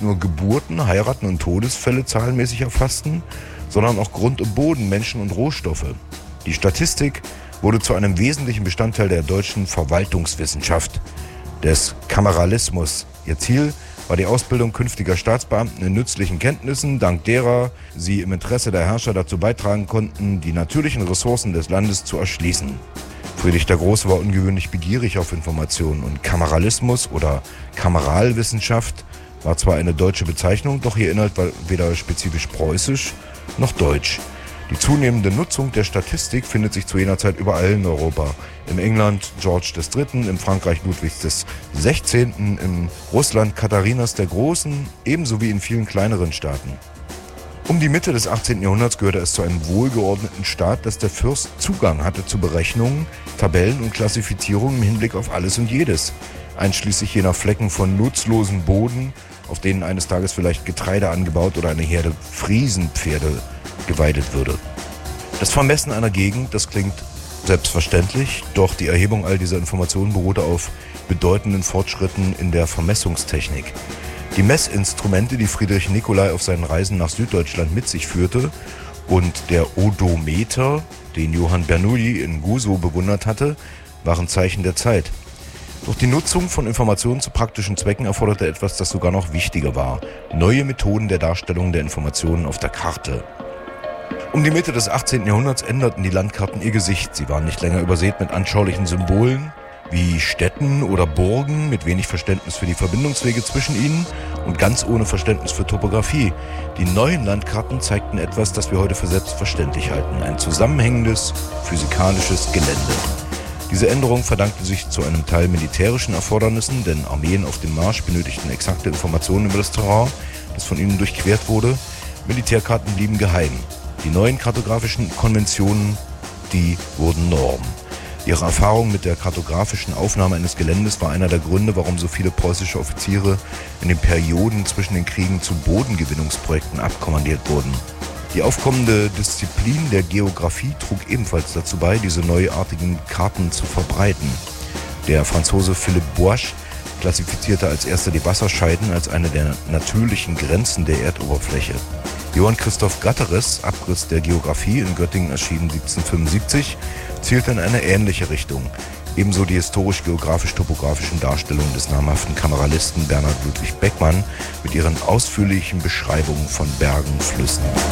nur Geburten, Heiraten und Todesfälle zahlenmäßig erfassten, sondern auch Grund und Boden, Menschen und Rohstoffe. Die Statistik wurde zu einem wesentlichen Bestandteil der deutschen Verwaltungswissenschaft, des Kameralismus. Ihr Ziel war die Ausbildung künftiger Staatsbeamten in nützlichen Kenntnissen, dank derer sie im Interesse der Herrscher dazu beitragen konnten, die natürlichen Ressourcen des Landes zu erschließen. Friedrich der Große war ungewöhnlich begierig auf Informationen und Kameralismus oder Kameralwissenschaft war zwar eine deutsche Bezeichnung, doch ihr Inhalt war weder spezifisch preußisch noch deutsch. Die zunehmende Nutzung der Statistik findet sich zu jener Zeit überall in Europa. Im England George III., im Frankreich Ludwigs XVI., in Russland Katharinas der Großen, ebenso wie in vielen kleineren Staaten. Um die Mitte des 18. Jahrhunderts gehörte es zu einem wohlgeordneten Staat, dass der Fürst Zugang hatte zu Berechnungen, Tabellen und Klassifizierungen im Hinblick auf alles und jedes, einschließlich jener Flecken von nutzlosen Boden, auf denen eines Tages vielleicht Getreide angebaut oder eine Herde Friesenpferde geweidet würde. Das Vermessen einer Gegend, das klingt selbstverständlich, doch die Erhebung all dieser Informationen beruhte auf bedeutenden Fortschritten in der Vermessungstechnik. Die Messinstrumente, die Friedrich Nicolai auf seinen Reisen nach Süddeutschland mit sich führte, und der Odometer, den Johann Bernoulli in Gusow bewundert hatte, waren Zeichen der Zeit. Doch die Nutzung von Informationen zu praktischen Zwecken erforderte etwas, das sogar noch wichtiger war: neue Methoden der Darstellung der Informationen auf der Karte. Um die Mitte des 18. Jahrhunderts änderten die Landkarten ihr Gesicht. Sie waren nicht länger übersät mit anschaulichen Symbolen wie Städten oder Burgen mit wenig Verständnis für die Verbindungswege zwischen ihnen und ganz ohne Verständnis für Topographie. Die neuen Landkarten zeigten etwas, das wir heute für selbstverständlich halten: ein zusammenhängendes physikalisches Gelände. Diese Änderung verdankte sich zu einem Teil militärischen Erfordernissen, denn Armeen auf dem Marsch benötigten exakte Informationen über das Terrain, das von ihnen durchquert wurde. Militärkarten blieben geheim. Die neuen kartografischen Konventionen, die wurden Norm. Ihre Erfahrung mit der kartografischen Aufnahme eines Geländes war einer der Gründe, warum so viele preußische Offiziere in den Perioden zwischen den Kriegen zu Bodengewinnungsprojekten abkommandiert wurden. Die aufkommende Disziplin der Geographie trug ebenfalls dazu bei, diese neuartigen Karten zu verbreiten. Der Franzose Philippe Boische klassifizierte als erster die Wasserscheiden als eine der natürlichen Grenzen der Erdoberfläche. Johann Christoph Gatteres Abriss der Geographie in Göttingen erschienen 1775, zielte in eine ähnliche Richtung. Ebenso die historisch-geografisch-topografischen Darstellungen des namhaften Kameralisten Bernhard Ludwig Beckmann mit ihren ausführlichen Beschreibungen von Bergen, Flüssen